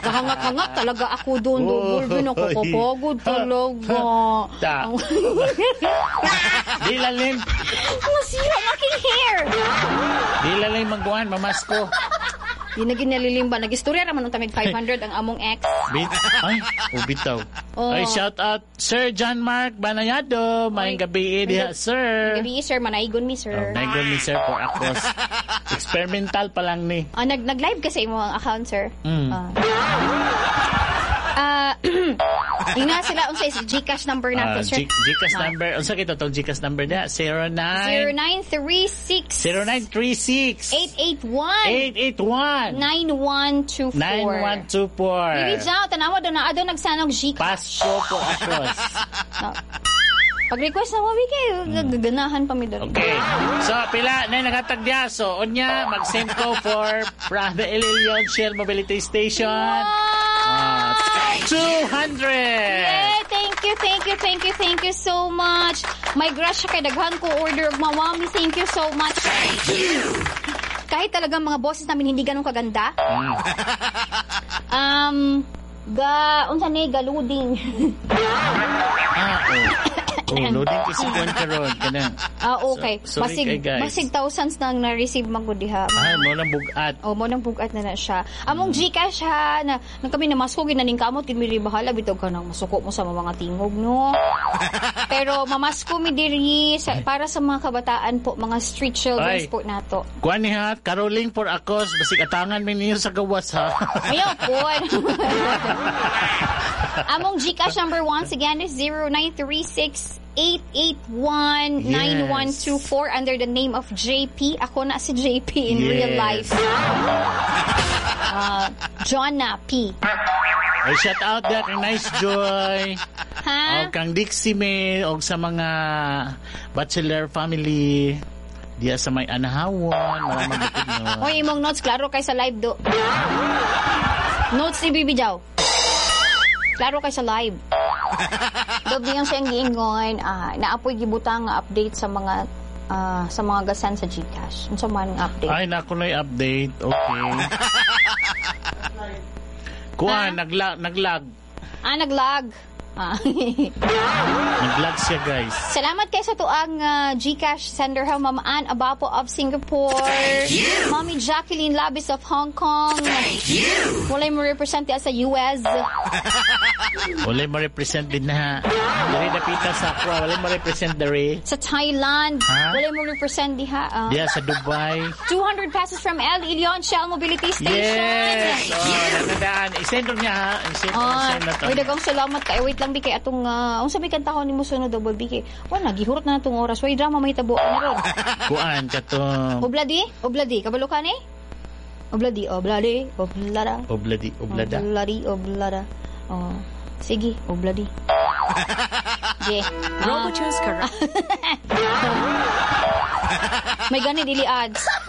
Kahangak-hangak talaga ako doon. Double ako kapagod talaga. Di lalim. Masira ang aking hair. Di lalim magbuhan, mamasko. Di na ginalilimba. Nag-istorya naman nung tamig 500 ang among ex. Ay, bitaw. Ay, shout out Sir John Mark Banayado. Mayang gabi diha, sir. Gabi, sir. Manaygon mi, sir. Manaygon mi, sir, for akos. Experimental pa lang ni. Nag-live kasi mo ang account, sir. Yung nga sila, unsa is Gcash number natin, sir. Gcash number. Unsa kita tong Gcash number niya? 0936 881 9124. 9124. Bibi Jao, tanawa doon na adon nagsanog Gcash. Pasko po akos. Pag-request na mabi kayo, gaganahan pa mi doon. Okay. So, pila na naghatag diya. So, unya, mag-send ko for Prada Ililion Shell Mobility Station. Wow! 200! Yay! Thank you so much. My grasya kay daghan ko order of Mawami. Thank you so much. Thank you! Kahit talagang mga bosses namin hindi ganun kaganda. Unsa ni galuding. Loading kasi kuwan karon kanang. Okay. So, basig thousands nang na-receive man gud diha. Mo nang bugat. Mo nang bugat na siya. Among Gcash ha na kami namasko ginaning kamot kin mi bahala bitog ka nang masuko mo sa mga tingog no. Pero mamasko mi diri para sa mga kabataan po, mga street children po nato. Kuan ni ha, caroling for akos basig atangan mi niyo sa gawas ha. Ayaw po. Among Gcash number once again is 0936 881-9124 under the name of JP. Ako na si JP in real life. Jonna P. Ay, shout out that Nice Joy. Ha? O kang Dixie May o sa mga bachelor family diya sa may anahawon. Maraming bukid nyo. Oy, imong notes klaro kay sa live do. Notes ni Bibi Jaw. Klaro kay sa live. Dobi ang siyang giingon, naapoy gibutang nga update sa mga gasan sa Gcash. Unsa man ang update? Ay, nakunoy update. Okay. Kuha, naglag. Naglag. Naglag siya, guys. Salamat kay sa tuang Gcash sender ha, Ma'am Ann Abapo of Singapore. Mommy Jacqueline Labis of Hong Kong. Thank you. Walay mo represent sa US. Walay mo represent din na. Dari napita sa Accra, walay mo represent dari. Sa Thailand, walay mo represent diha. Diya sa Dubai. 200 pesos from El Ilion Shell Mobility Station. Yes! Nanadaan. I-send niya ha. I-send na to. Uy, dagang salamat kay. Wait lang, Bikay. Atong, sabi kantahon ni mo sunod, Double Bikay. Nagihurot na itong oras. Way drama, may tabo. Ano ron? Kuan, katong... Obladi? Kabalukan eh? Oblada. Sige, obladi. Yeah. Robo choose ka. May ganit ili ads.